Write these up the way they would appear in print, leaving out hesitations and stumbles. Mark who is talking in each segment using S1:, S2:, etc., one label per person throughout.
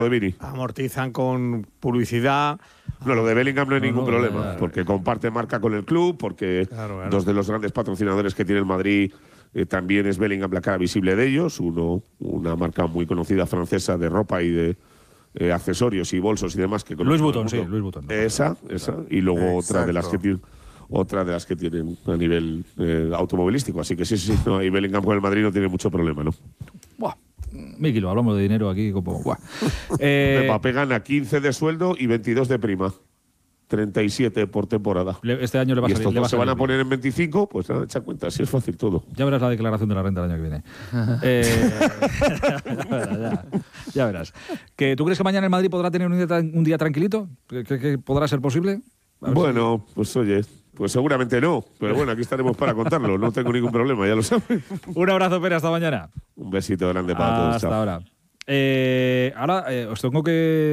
S1: de Vini.
S2: Amortizan con publicidad.
S1: No, lo de Bellingham no hay ningún problema, porque comparte marca con el club, porque dos de los grandes patrocinadores que tiene el Madrid también es Bellingham, la cara visible de ellos. Una marca muy conocida francesa de ropa y de accesorios y bolsos y demás. Que
S3: Louis Vuitton, sí, Louis Vuitton.
S1: Esa. Y luego otra de las que tienen a nivel automovilístico. Así que sí, no, y Bellingham con el Madrid no tiene mucho problema, ¿no?
S3: Buah. Miki, lo hablamos de dinero aquí como…
S1: Mbappé gana 15 de sueldo y 22 de prima. 37 por temporada.
S3: Este año le va a salir.
S1: Y estos se van a poner en 25, pues nada, echa cuenta, así es fácil todo.
S3: Ya verás la declaración de la renta el año que viene. Ya verás. ¿Tú crees que mañana el Madrid podrá tener un día tranquilito? ¿Que podrá ser posible?
S1: Bueno, pues oye, pues seguramente no. Pero bueno, aquí estaremos para contarlo. No tengo ningún problema, ya lo sabes.
S3: Un abrazo, Pere, hasta mañana.
S1: Un besito grande para todos.
S3: Hasta ahora. Ahora os tengo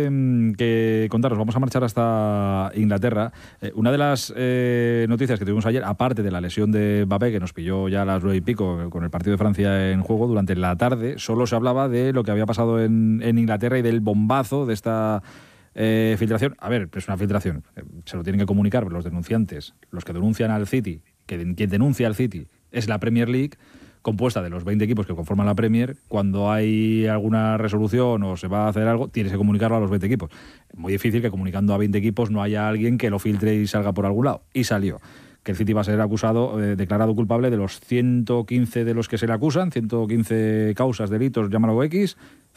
S3: que contaros, vamos a marchar hasta Inglaterra. Una de las noticias que tuvimos ayer, aparte de la lesión de Mbappé, que nos pilló ya a las 9 y pico con el partido de Francia en juego, durante la tarde solo se hablaba de lo que había pasado en Inglaterra y del bombazo de esta filtración. A ver, es una filtración, se lo tienen que comunicar los denunciantes, los que denuncian al City, quien denuncia al City es la Premier League, compuesta de los 20 equipos que conforman la Premier. Cuando hay alguna resolución o se va a hacer algo, tienes que comunicarlo a los 20 equipos. Es muy difícil que comunicando a 20 equipos no haya alguien que lo filtre y salga por algún lado. Y salió que el City va a ser acusado, declarado culpable de los 115 de los que se le acusan, 115 causas, delitos, llámalo X,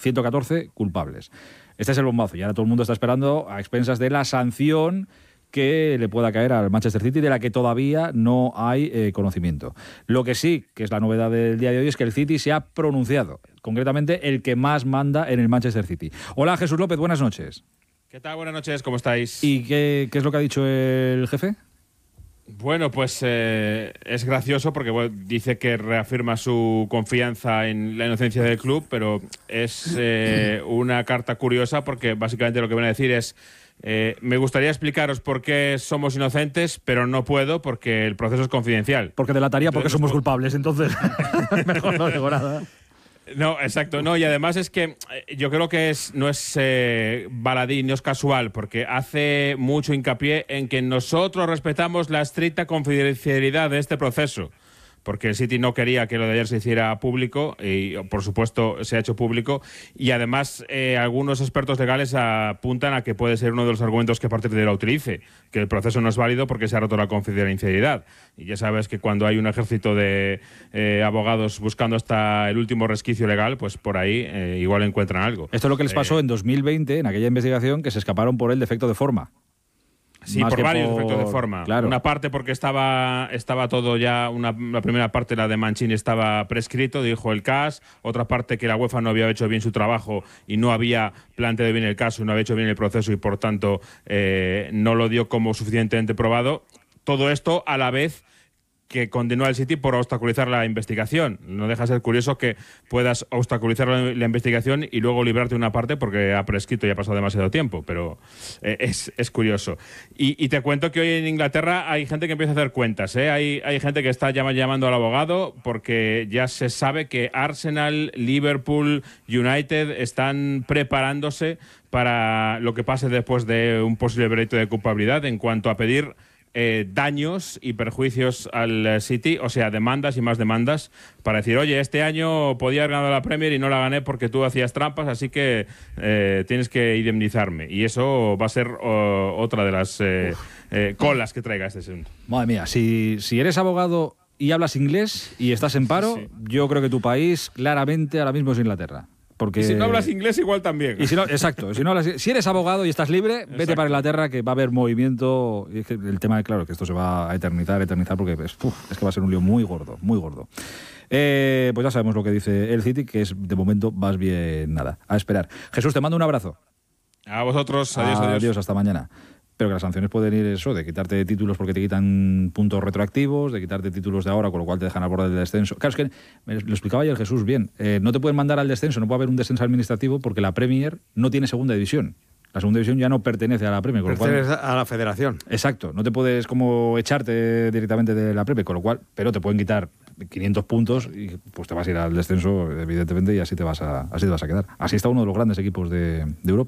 S3: 114 culpables. Este es el bombazo y ahora todo el mundo está esperando a expensas de la sanción que le pueda caer al Manchester City, de la que todavía no hay conocimiento. Lo que sí, que es la novedad del día de hoy, es que el City se ha pronunciado, concretamente el que más manda en el Manchester City. Hola, Jesús López, buenas noches.
S4: ¿Qué tal? Buenas noches, ¿cómo estáis?
S3: ¿Y qué es lo que ha dicho el jefe?
S4: Bueno, pues es gracioso porque dice que reafirma su confianza en la inocencia del club, pero es una carta curiosa porque básicamente lo que viene a decir es: me gustaría explicaros por qué somos inocentes, pero no puedo porque el proceso es confidencial.
S3: Porque delataría porque somos culpables, entonces mejor no digo nada.
S4: No, exacto. No, y además es que yo creo que no es baladí, no es casual, porque hace mucho hincapié en que nosotros respetamos la estricta confidencialidad de este proceso. Porque el City no quería que lo de ayer se hiciera público y, por supuesto, se ha hecho público. Y, además, algunos expertos legales apuntan a que puede ser uno de los argumentos que a partir de ahora utilice, que el proceso no es válido porque se ha roto la confidencialidad. Y ya sabes que cuando hay un ejército de abogados buscando hasta el último resquicio legal, pues por ahí igual encuentran algo.
S3: Esto es lo que les pasó en 2020, en aquella investigación, que se escaparon por el defecto de forma.
S4: Sí, por varios defectos de forma.
S3: Claro.
S4: Una parte porque estaba todo ya, la primera parte, la de Mancini, estaba prescrito, dijo el CAS. Otra parte que la UEFA no había hecho bien su trabajo y no había planteado bien el caso, no había hecho bien el proceso y por tanto no lo dio como suficientemente probado. Todo esto a la vez que condenó al City por obstaculizar la investigación. No deja de ser curioso que puedas obstaculizar la investigación y luego librarte de una parte porque ha prescrito y ha pasado demasiado tiempo, pero es curioso. Y te cuento que hoy en Inglaterra hay gente que empieza a hacer cuentas, ¿eh? Hay gente que está llamando al abogado porque ya se sabe que Arsenal, Liverpool, United están preparándose para lo que pase después de un posible veredicto de culpabilidad en cuanto a pedir daños y perjuicios al City, o sea, demandas y más demandas para decir, oye, este año podía haber ganado la Premier y no la gané porque tú hacías trampas, así que tienes que indemnizarme. Y eso va a ser otra de las colas que traiga este asunto.
S3: Madre mía, si eres abogado y hablas inglés y estás en paro, sí. Yo creo que tu país claramente ahora mismo es Inglaterra. Porque...
S4: Y si no hablas inglés, igual también.
S3: Y si no, exacto. Si eres abogado y estás libre, vete para Inglaterra, que va a haber movimiento. Y es que el tema, claro, que esto se va a eternizar, porque es que va a ser un lío muy gordo, muy gordo. Pues ya sabemos lo que dice el City, que es de momento más bien nada. A esperar. Jesús, te mando un abrazo.
S4: A vosotros. Adiós,
S3: adiós. Hasta mañana. Pero que las sanciones pueden ir eso, de quitarte títulos porque te quitan puntos retroactivos, de quitarte títulos de ahora, con lo cual te dejan al borde del descenso. Claro, es que me lo explicaba ayer Jesús bien. No te pueden mandar al descenso, no puede haber un descenso administrativo porque la Premier no tiene segunda división. La segunda división ya no pertenece a la Premier.
S2: Pertenece a la federación.
S3: Exacto. No te puedes como echarte directamente de la Premier, con lo cual, pero te pueden quitar 500 puntos y pues te vas a ir al descenso, evidentemente, y así te vas a quedar. Así está uno de los grandes equipos de Europa.